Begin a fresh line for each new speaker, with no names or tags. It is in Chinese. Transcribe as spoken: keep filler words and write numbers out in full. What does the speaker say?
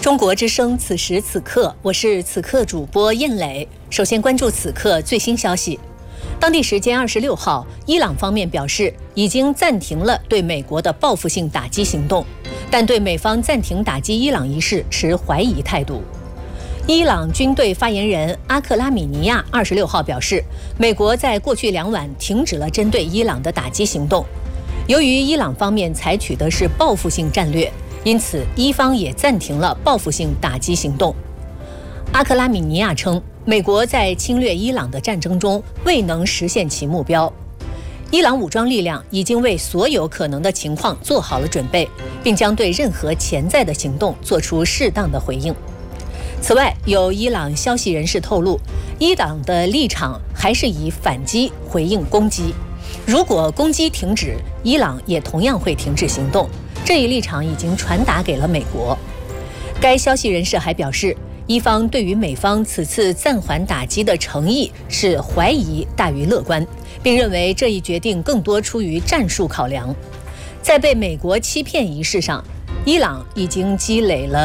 中国之声，此时此刻，我是此刻主播燕磊。首先关注此刻最新消息。当地时间二十六号，伊朗方面表示已经暂停了对美国的报复性打击行动，但对美方暂停打击伊朗一事持怀疑态度。伊朗军队发言人阿克拉米尼亚二十六号表示，美国在过去两晚停止了针对伊朗的打击行动。由于伊朗方面采取的是报复性战略，因此伊方也暂停了报复性打击行动。阿克拉米尼亚称，美国在侵略伊朗的战争中未能实现其目标。伊朗武装力量已经为所有可能的情况做好了准备，并将对任何潜在的行动做出适当的回应。此外，有伊朗消息人士透露，伊朗的立场还是以反击回应攻击。如果攻击停止，伊朗也同样会停止行动。这一立场已经传达给了美国。该消息人士还表示，伊方对于美方此次暂缓打击的诚意是怀疑大于乐观，并认为这一决定更多出于战术考量。在被美国欺骗一事上，伊朗已经积累了